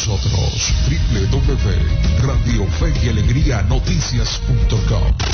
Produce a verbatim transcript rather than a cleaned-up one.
nosotros. w w w punto radio fe y alegría noticias punto com.